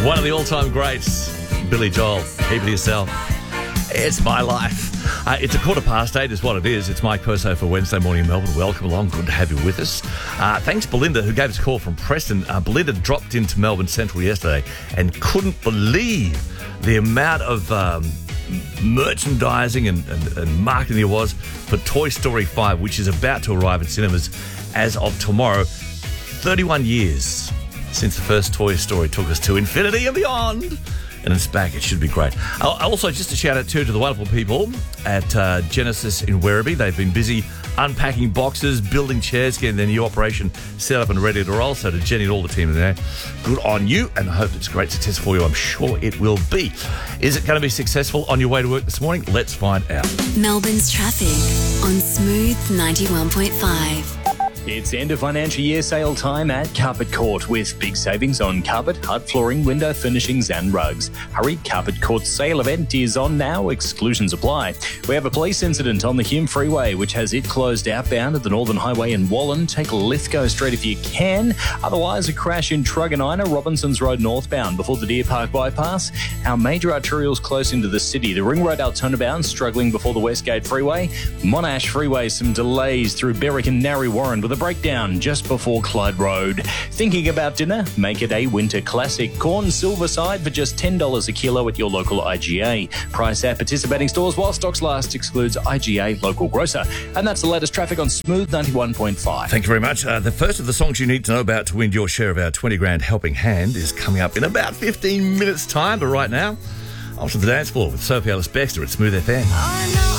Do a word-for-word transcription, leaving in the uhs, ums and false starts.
One of the all-time greats, Billy Joel. Keep it to yourself. It's my life. Uh, it's a quarter past eight is what it is. It's Mike Perso for Wednesday Morning in Melbourne. Welcome along. Good to have you with us. Uh, thanks, Belinda, who gave us a call from Preston. Uh, Belinda dropped into Melbourne Central yesterday and couldn't believe the amount of um, merchandising and, and, and marketing there was for Toy Story five, which is about to arrive in cinemas as of tomorrow. thirty-one years since the first Toy Story took us to infinity and beyond. And it's back. It should be great. Uh, also, just a shout out too to the wonderful people at uh, Genesis in Werribee. They've been busy unpacking boxes, building chairs, getting their new operation set up and ready to roll. So to Jenny and all the team there, good on you, and I hope it's a great success for you. I'm sure it will be. Is it going to be successful on your way to work this morning? Let's find out. Melbourne's traffic on Smooth ninety-one point five. It's end of financial year sale time at Carpet Court with big savings on carpet, hard flooring, window furnishings and rugs. Hurry, Carpet Court's sale event is on now. Exclusions apply. We have a police incident on the Hume Freeway, which has it closed outbound at the Northern Highway in Wallen. Take Lithgow Street if you can. Otherwise, a crash in Truganina, Robinsons Road northbound before the Deer Park bypass. Our major arterials close into the city. The Ring Road Altona struggling before the Westgate Freeway. Monash Freeway, some delays through Berwick and Narre Warren with a breakdown just before Clyde Road. Thinking about dinner? Make it a winter classic. Corn Silverside for just ten dollars a kilo at your local I G A. Price at participating stores while stocks last excludes I G A local grocer. And that's the latest traffic on Smooth ninety-one point five. Thank you very much. Uh, the first of the songs you need to know about to win your share of our twenty grand helping hand is coming up in about fifteen minutes' time. But right now, off to the dance floor with Sophie Ellis-Bextor at Smooth F M. Oh, no.